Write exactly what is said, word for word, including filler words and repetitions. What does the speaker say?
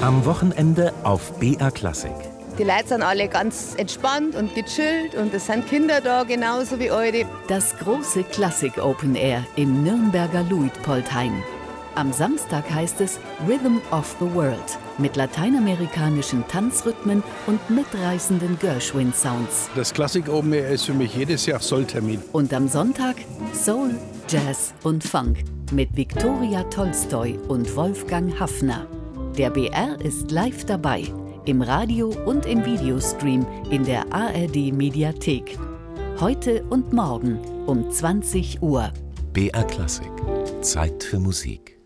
Am Wochenende auf B R Klassik. Die Leute sind alle ganz entspannt und gechillt und es sind Kinder da, genauso wie eure. Das große Klassik Open Air im Nürnberger Luitpoldhain. Am Samstag heißt es Rhythm of the World mit lateinamerikanischen Tanzrhythmen und mitreißenden Gershwin-Sounds. Das Klassik Open Air ist für mich jedes Jahr Solltermin. Und am Sonntag Soul, Jazz und Funk mit Viktoria Tolstoi und Wolfgang Haffner. Der B R ist live dabei, im Radio und im Videostream in der A R D-Mediathek. Heute und morgen um zwanzig Uhr. B R Klassik. Zeit für Musik.